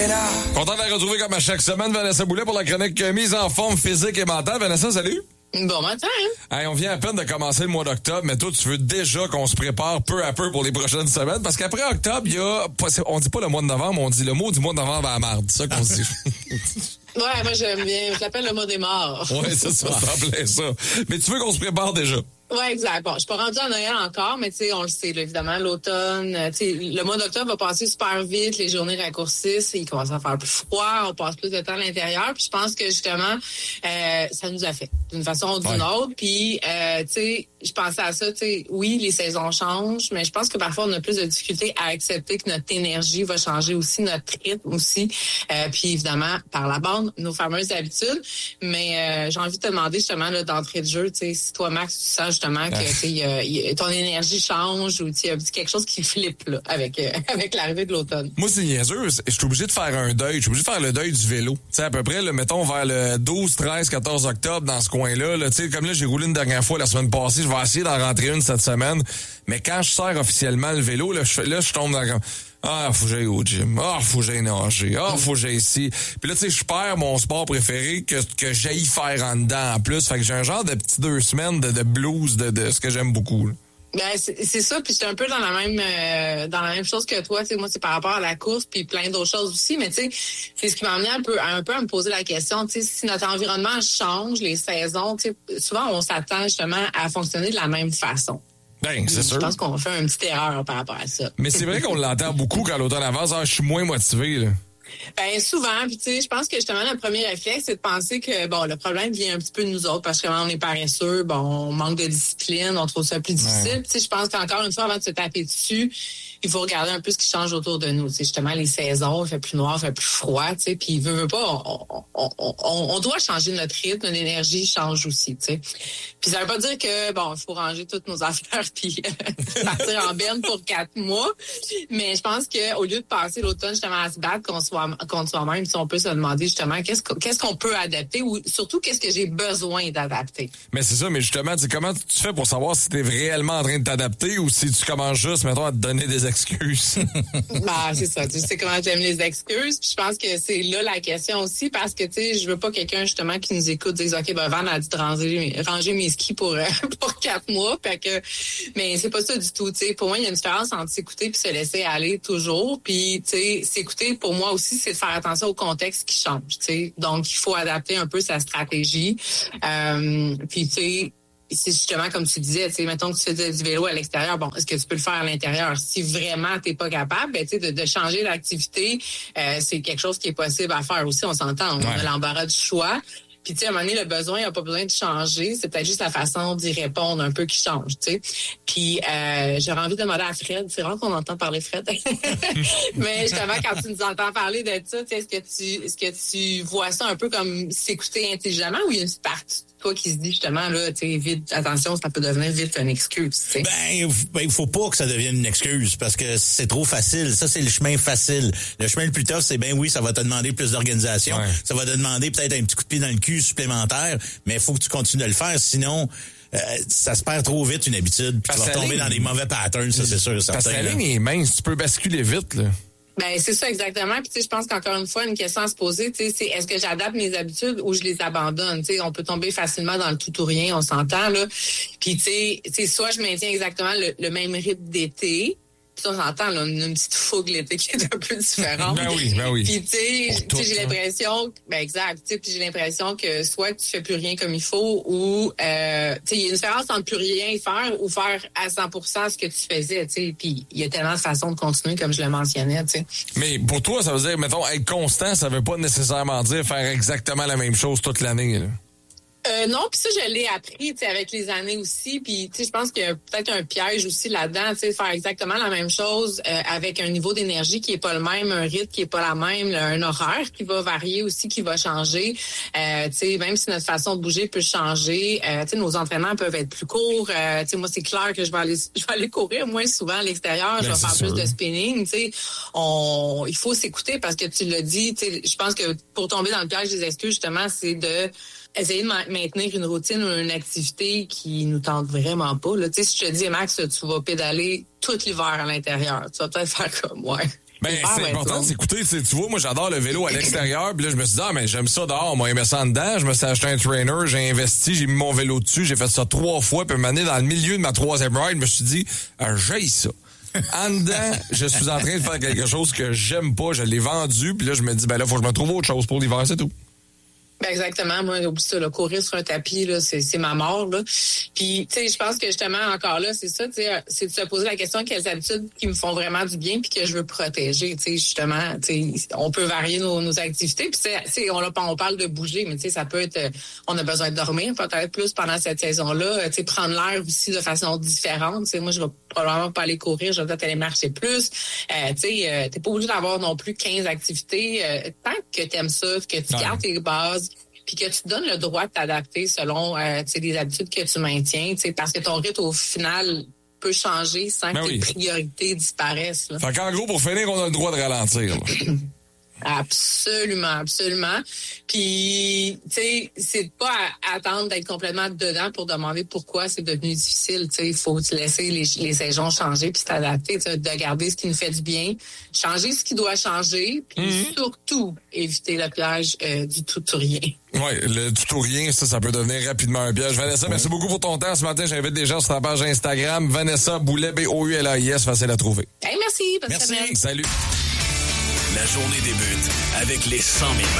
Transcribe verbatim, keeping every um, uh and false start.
Content de la retrouver comme à chaque semaine, Vanessa Boulet, pour la chronique mise en forme physique et mentale. Vanessa, salut! Bon matin! Hey, on vient à peine de commencer le mois d'octobre, mais toi, tu veux déjà qu'on se prépare peu à peu pour les prochaines semaines, parce qu'après octobre, il y a... On dit pas le mois de novembre, on dit le mot du mois de novembre à la marde. C'est ça qu'on se dit. Ouais, moi j'aime bien. Je l'appelle le mois des morts. Ouais, c'est ça, ça plaît ça. Mais tu veux qu'on se prépare déjà? Ouais, exact. Bon, je suis pas rendue à Noël encore, mais tu sais, on le sait, là, évidemment, l'automne, tu sais, le mois d'octobre va passer super vite, les journées raccourcissent, il commence à faire plus froid, on passe plus de temps à l'intérieur, puis je pense que justement, euh, ça nous affecte d'une façon ou d'une ouais. autre, puis euh, tu sais, je pensais à ça, tu sais, oui, les saisons changent, mais je pense que parfois on a plus de difficultés à accepter que notre énergie va changer aussi, notre rythme aussi, euh, puis évidemment, par la bande, nos fameuses habitudes, mais euh, j'ai envie de te demander justement là, d'entrée de jeu, tu sais, si toi, Max, tu sens justement que y a, y a, ton énergie change ou il y a quelque chose qui flippe là, avec, euh, avec l'arrivée de l'automne. Moi, c'est niaiseux. Je suis obligé de faire un deuil. Je suis obligé de faire le deuil du vélo. Tu sais, à peu près, là, mettons, vers le douze, treize, quatorze octobre, dans ce coin-là. Là, tu sais, comme là, j'ai roulé une dernière fois la semaine passée. Je vais essayer d'en rentrer une cette semaine. Mais quand je sers officiellement le vélo, là, je, là, je tombe dans... Ah, faut que j'aille au gym. Ah, faut que j'aille nager. Ah, faut que j'aille ici. Puis là, tu sais, je perds mon sport préféré que, que j'aille faire en dedans en plus. Fait que j'ai un genre de petits deux semaines de, de blues de, de ce que j'aime beaucoup. Là. Ben c'est, c'est ça, puis j'étais un peu dans la même euh, dans la même chose que toi, tu sais, moi c'est par rapport à la course puis plein d'autres choses aussi, mais tu sais, c'est ce qui m'a amené un peu un peu à me poser la question, tu sais, si notre environnement change, les saisons, tu sais, souvent on s'attend justement à fonctionner de la même façon. Ben, c'est je sûr. Je pense qu'on fait une petite erreur par rapport à ça. Mais c'est vrai qu'on l'entend beaucoup quand l'automne avance. Ah, je suis moins motivé, là. Ben souvent, puis tu sais, je pense que justement le premier réflexe, c'est de penser que bon, le problème vient un petit peu de nous autres parce que on est paresseux, bon, on manque de discipline, on trouve ça plus difficile. Ouais. Tu sais, je pense qu'encore une fois, avant de se taper dessus, il faut regarder un peu ce qui change autour de nous. Tu sais, justement, les saisons, il fait plus noir, il fait plus froid, tu sais, puis veut, veut pas, on, on, on, on doit changer notre rythme, notre énergie change aussi, tu sais. Puis ça veut pas dire que bon, il faut ranger toutes nos affaires puis partir en berne pour quatre mois, mais je pense que au lieu de passer l'automne justement à se battre qu'on soit contre soi-même, si on peut se demander justement qu'est-ce qu'on, qu'est-ce qu'on peut adapter ou surtout qu'est-ce que j'ai besoin d'adapter. Mais c'est ça, mais justement, tu sais, comment tu fais pour savoir si t'es réellement en train de t'adapter ou si tu commences juste, mettons, à te donner des excuses? Ben, c'est ça. Tu sais comment j'aime les excuses. Puis je pense que c'est là la question aussi parce que, tu sais, je veux pas quelqu'un justement qui nous écoute dire, OK, ben Van a dit de ranger, ranger mes skis pour, euh, pour quatre mois. Fait que, mais c'est pas ça du tout. Tu sais, pour moi, il y a une différence entre s'écouter puis se laisser aller toujours. Puis, tu sais, s'écouter, pour moi aussi, c'est de faire attention au contexte qui change. Tu sais, donc il faut adapter un peu sa stratégie. Euh, puis, tu sais, c'est justement comme tu disais, tu sais, mettons que tu fais du vélo à l'extérieur, bon, est-ce que tu peux le faire à l'intérieur? Si vraiment t'es pas capable, ben, tu sais, de, de changer l'activité, euh, c'est quelque chose qui est possible à faire aussi, on s'entend. On ouais. a l'embarras du choix. Puis, tu sais, à un moment donné, le besoin, il n'y a pas besoin de changer. C'est peut-être juste la façon d'y répondre un peu qui change, tu sais. Puis, euh, j'aurais envie de demander à Fred. C'est rare qu'on entend parler Fred. Mais justement, quand tu nous entends parler de ça, tu sais, est-ce que tu, est-ce que tu vois ça un peu comme s'écouter intelligemment ou il y a une partie de toi qui se dit justement, là, tu sais, vite, attention, ça peut devenir vite une excuse, tu sais. Ben, ben, il faut pas que ça devienne une excuse parce que c'est trop facile. Ça, c'est le chemin facile. Le chemin le plus tough, c'est ben oui, ça va te demander plus d'organisation. Ouais. Ça va te demander peut-être un petit coup de pied dans le cul supplémentaire, mais il faut que tu continues de le faire, sinon euh, ça se perd trop vite une habitude, puis tu vas tomber ligne, dans des mauvais patterns, ça c'est sûr et certain. Parce que la ligne est mince, tu peux basculer vite, là. Ben c'est ça exactement. Puis tu sais, je pense qu'encore une fois, une question à se poser, tu sais, c'est est-ce que j'adapte mes habitudes ou je les abandonne. Tu sais, on peut tomber facilement dans le tout ou rien, on s'entend là. Puis tu sais, c'est soit je maintiens exactement le, le même rythme d'été. Puis on s'entend, là, une, une petite fougue l'été qui est un peu différente. Ben oui, ben oui. Puis tu sais, j'ai l'impression, ben exact, tu sais, puis j'ai l'impression que soit tu fais plus rien comme il faut ou, euh, tu sais, il y a une différence entre plus rien faire ou faire à cent pour cent ce que tu faisais, tu sais. Puis il y a tellement de façons de continuer, comme je le mentionnais, tu sais. Mais pour toi, ça veut dire, mettons, être constant, ça veut pas nécessairement dire faire exactement la même chose toute l'année, là. Euh, non, puis ça, je l'ai appris, tu sais, avec les années aussi. Puis, tu sais, je pense qu'il y a peut-être un piège aussi là-dedans, tu sais, faire exactement la même chose euh, avec un niveau d'énergie qui est pas le même, un rythme qui est pas la même, là, un horaire qui va varier aussi, qui va changer. Euh, tu sais, même si notre façon de bouger peut changer, euh, tu sais, nos entraînements peuvent être plus courts. Euh, tu sais, moi, c'est clair que je vais aller, je vais aller courir moins souvent à l'extérieur. Ben, je vais faire sûr. Plus de spinning. Tu sais, on, il faut s'écouter parce que tu l'as dit. Tu sais, je pense que pour tomber dans le piège des excuses, justement, c'est de essayer de ma- maintenir une routine ou une activité qui nous tente vraiment pas. Là. Tu sais, si je te dis, Max, tu vas pédaler tout l'hiver à l'intérieur, tu vas peut-être faire comme moi. Ben, c'est important de s'écouter. Tu vois, moi, j'adore le vélo à l'extérieur. Puis là, je me suis dit, ah, mais j'aime ça dehors. Moi, aimé ça en dedans. Je me suis acheté un trainer, j'ai investi, j'ai mis mon vélo dessus. J'ai fait ça trois fois. Puis, m'amener dans le milieu de ma troisième ride, je me suis dit, ah, j'haïs ça. En dedans, je suis en train de faire quelque chose que j'aime pas. Je l'ai vendu. Puis là, je me dis, ben là, faut que je me trouve autre chose pour l'hiver, c'est tout. Ben exactement. Moi, oublie ça, là, courir sur un tapis, là, c'est, c'est ma mort, là. Puis, tu sais, je pense que justement, encore là, c'est ça, tu sais, c'est de se poser la question quelles habitudes qui me font vraiment du bien puis que je veux protéger, tu sais, justement, tu sais, on peut varier nos, nos activités. Puis, c'est, c'est, on, on parle de bouger, mais tu sais, ça peut être, on a besoin de dormir peut-être plus pendant cette saison-là, tu sais, prendre l'air aussi de façon différente. Tu sais, moi, je vais probablement pas aller courir, je vais peut-être aller marcher plus. Euh, tu sais, euh, t'es pas obligé d'avoir non plus quinze activités. Euh, tant que t'aimes ça, que tu gardes tes bases, puis que tu te donnes le droit de t'adapter selon euh, les habitudes que tu maintiens, parce que ton rythme, au final, peut changer sans ben que oui. tes priorités disparaissent. Là. Fait qu'en gros, pour finir, on a le droit de ralentir. Absolument, absolument. Puis, tu sais, c'est pas à attendre d'être complètement dedans pour demander pourquoi c'est devenu difficile. Tu sais, il faut laisser les, les saisons changer puis s'adapter, de garder ce qui nous fait du bien, changer ce qui doit changer, puis mm-hmm. surtout éviter le piège euh, du tout ou rien. Oui, le tout ou rien, ça, ça peut devenir rapidement un piège. Vanessa, ouais. merci beaucoup pour ton temps. Ce matin, j'invite des gens sur ta page Instagram. Vanessa Boulet, B O U L A I S, facile à trouver. Hey, merci. Bonne merci. semaine. Salut. La journée débute avec les cent mille